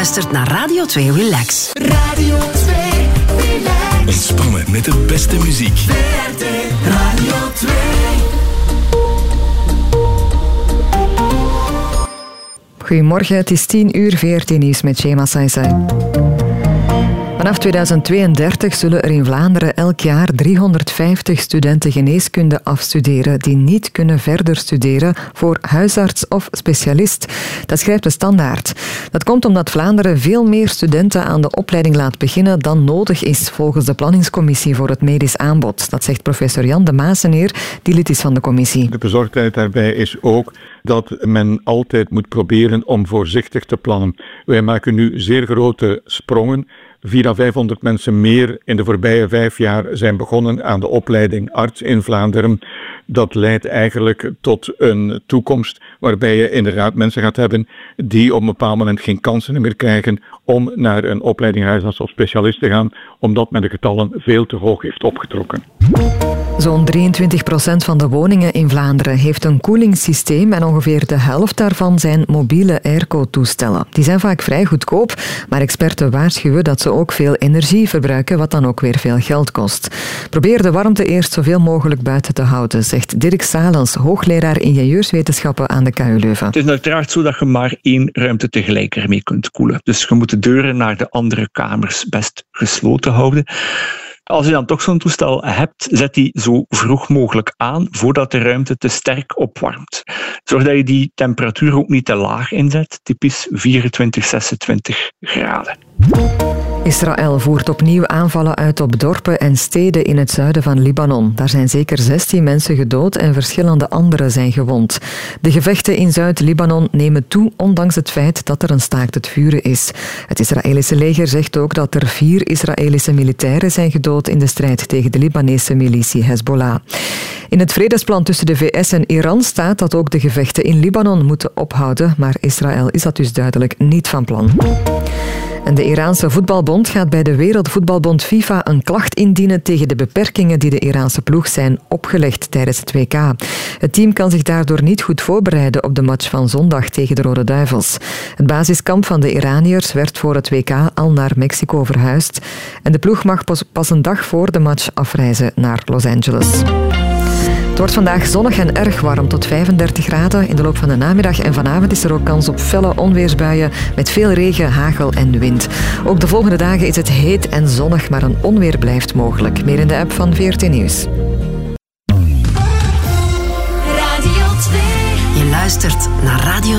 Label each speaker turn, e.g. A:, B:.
A: luistert naar Radio 2 Relax.
B: Radio 2 Relax.
C: Ontspannen met de beste muziek.
B: VRT Radio 2.
D: Goedemorgen, het is 10 uur, VRT Nieuws met Shema Saisai. Vanaf 2032 zullen er in Vlaanderen elk jaar 350 studenten geneeskunde afstuderen die niet kunnen verder studeren voor huisarts of specialist. Dat schrijft de Standaard. Dat komt omdat Vlaanderen veel meer studenten aan de opleiding laat beginnen dan nodig is volgens de planningscommissie voor het medisch aanbod. Dat zegt professor Jan de Maaseneer, die lid is van de commissie.
E: De bezorgdheid daarbij is ook dat men altijd moet proberen om voorzichtig te plannen. Wij maken nu zeer grote sprongen. 400 à 500 mensen meer in de voorbije 5 jaar zijn begonnen aan de opleiding arts in Vlaanderen. Dat leidt eigenlijk tot een toekomst waarbij je inderdaad mensen gaat hebben die op een bepaald moment geen kansen meer krijgen om naar een opleiding huisarts of specialist te gaan, omdat men de getallen veel te hoog heeft opgetrokken.
D: Zo'n 23% van de woningen in Vlaanderen heeft een koelingssysteem en ongeveer de helft daarvan zijn mobiele airco-toestellen. Die zijn vaak vrij goedkoop, maar experten waarschuwen dat ze ook veel energie verbruiken, wat dan ook weer veel geld kost. Probeer de warmte eerst zoveel mogelijk buiten te houden, zegt Dirk Salens, hoogleraar ingenieurswetenschappen aan de KU Leuven.
F: Het is uiteraard zo dat je maar 1 ruimte tegelijk ermee kunt koelen. Dus je moet de deuren naar de andere kamers best gesloten houden. Als je dan toch zo'n toestel hebt, zet die zo vroeg mogelijk aan voordat de ruimte te sterk opwarmt. Zorg dat je die temperatuur ook niet te laag inzet, typisch 24, 26 graden.
D: Israël voert opnieuw aanvallen uit op dorpen en steden in het zuiden van Libanon. Daar zijn zeker 16 mensen gedood en verschillende anderen zijn gewond. De gevechten in Zuid-Libanon nemen toe, ondanks het feit dat er een staakt het vuren is. Het Israëlische leger zegt ook dat er 4 Israëlische militairen zijn gedood in de strijd tegen de Libanese militie Hezbollah. In het vredesplan tussen de VS en Iran staat dat ook de gevechten in Libanon moeten ophouden, maar Israël is dat dus duidelijk niet van plan. En de Iraanse voetbalbond gaat bij de Wereldvoetbalbond FIFA een klacht indienen tegen de beperkingen die de Iraanse ploeg zijn opgelegd tijdens het WK. Het team kan zich daardoor niet goed voorbereiden op de match van zondag tegen de Rode Duivels. Het basiskamp van de Iraniërs werd voor het WK al naar Mexico verhuisd en de ploeg mag pas een dag voor de match afreizen naar Los Angeles. Het wordt vandaag zonnig en erg warm, tot 35 graden. In de loop van de namiddag en vanavond is er ook kans op felle onweersbuien met veel regen, hagel en wind. Ook de volgende dagen is het heet en zonnig, maar een onweer blijft mogelijk. Meer in de app van VRT Nieuws.
B: Radio 2.
A: Je luistert naar Radio